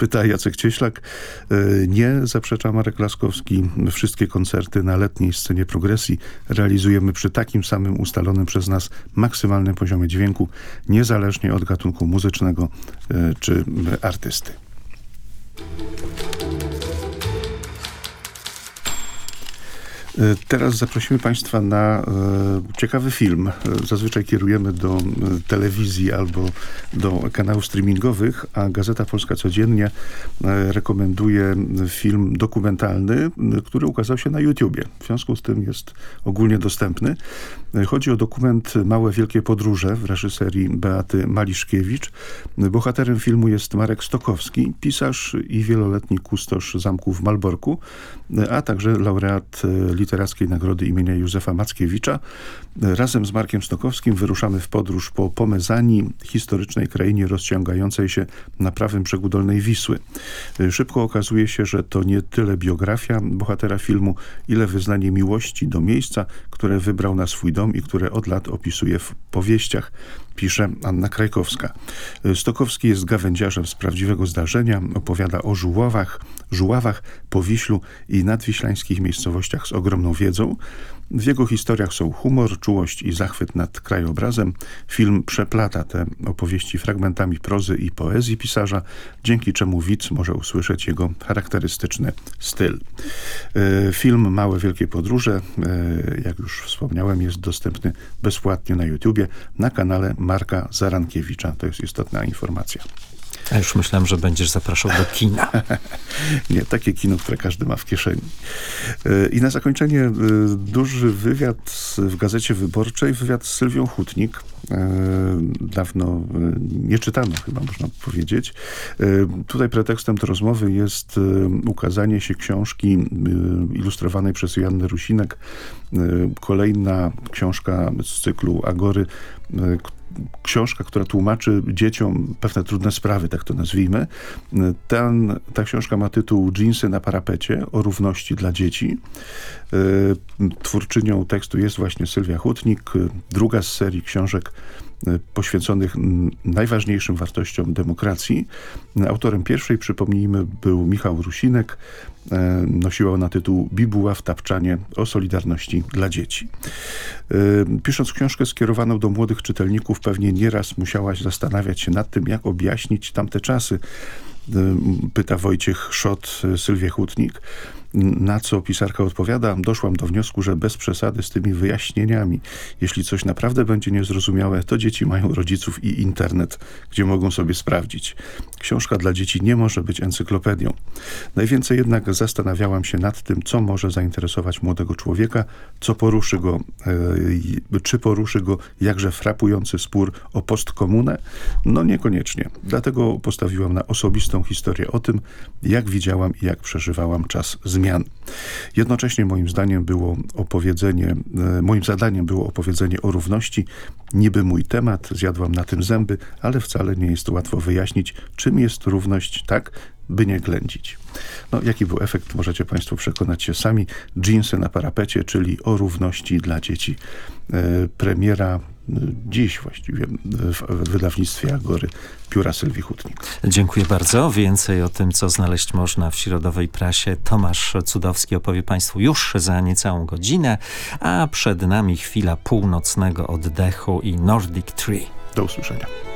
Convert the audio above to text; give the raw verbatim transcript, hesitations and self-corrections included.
pyta Jacek Cieślak. Nie, zaprzecza Marek Laskowski. Wszystkie koncerty na letniej scenie Progresji realizujemy przy takim samym ustalonym przez nas maksymalnym poziomie dźwięku, niezależnie od gatunku muzycznego czy artysty. Teraz zaprosimy Państwa na e, ciekawy film. Zazwyczaj kierujemy do e, telewizji albo do kanałów streamingowych, a Gazeta Polska Codziennie e, rekomenduje film dokumentalny, e, który ukazał się na YouTubie. W związku z tym jest ogólnie dostępny. E, chodzi o dokument Małe Wielkie Podróże w reżyserii Beaty Maliszkiewicz. Bohaterem filmu jest Marek Stokowski, pisarz i wieloletni kustosz zamku w Malborku, a także laureat Literackiej Nagrody imienia Józefa Mackiewicza. Razem z Markiem Stokowskim wyruszamy w podróż po Pomezanii, historycznej krainie rozciągającej się na prawym brzegu Dolnej Wisły. Szybko okazuje się, że to nie tyle biografia bohatera filmu, ile wyznanie miłości do miejsca, które wybrał na swój dom i które od lat opisuje w powieściach, pisze Anna Krajkowska. Stokowski jest gawędziarzem z prawdziwego zdarzenia, opowiada o żuławach, żuławach, Powiślu i nadwiślańskich miejscowościach z ogromną wiedzą. W jego historiach są humor, czułość i zachwyt nad krajobrazem. Film przeplata te opowieści fragmentami prozy i poezji pisarza, dzięki czemu widz może usłyszeć jego charakterystyczny styl. Film Małe Wielkie Podróże, jak już wspomniałem, jest dostępny bezpłatnie na YouTubie, na kanale Marka Zarankiewicza. To jest istotna informacja. A już myślałem, że będziesz zapraszał do kina. Nie, takie kino, które każdy ma w kieszeni. I na zakończenie duży wywiad w Gazecie Wyborczej, wywiad z Sylwią Hutnik. Dawno nie czytano, chyba można powiedzieć. Tutaj pretekstem do rozmowy jest ukazanie się książki ilustrowanej przez Joannę Rusinek. Kolejna książka z cyklu Agory, książka, która tłumaczy dzieciom pewne trudne sprawy, tak to nazwijmy. Ten, ta książka ma tytuł Dżinsy na parapecie, o równości dla dzieci. Twórczynią tekstu jest właśnie Sylwia Hutnik, druga z serii książek poświęconych najważniejszym wartościom demokracji. Autorem pierwszej, przypomnijmy, był Michał Rusinek. Nosiła ona tytuł Bibuła w tapczanie o solidarności dla dzieci. Pisząc książkę skierowaną do młodych czytelników, pewnie nieraz musiałaś zastanawiać się nad tym, jak objaśnić tamte czasy, pyta Wojciech Szot Sylwię Hutnik. Na co pisarka odpowiada: doszłam do wniosku, że bez przesady z tymi wyjaśnieniami. Jeśli coś naprawdę będzie niezrozumiałe, to dzieci mają rodziców i internet, gdzie mogą sobie sprawdzić. Książka dla dzieci nie może być encyklopedią. Najwięcej jednak zastanawiałam się nad tym, co może zainteresować młodego człowieka, co poruszy go, e, czy poruszy go jakże frapujący spór o postkomunę? No niekoniecznie. Dlatego postawiłam na osobistą historię o tym, jak widziałam i jak przeżywałam czas zmian. Jednocześnie moim zdaniem było opowiedzenie, moim zadaniem było opowiedzenie o równości. Niby mój temat, zjadłam na tym zęby, ale wcale nie jest łatwo wyjaśnić, czym jest równość tak, by nie ględzić. No, jaki był efekt, możecie Państwo przekonać się sami. Dżinsy na parapecie, czyli o równości dla dzieci. E, premiera dziś właściwie w wydawnictwie Agory, pióra Sylwii Hutnik. Dziękuję bardzo. Więcej o tym, co znaleźć można w środowej prasie, Tomasz Cudowski opowie Państwu już za niecałą godzinę, a przed nami chwila północnego oddechu i Nordic Tree. Do usłyszenia.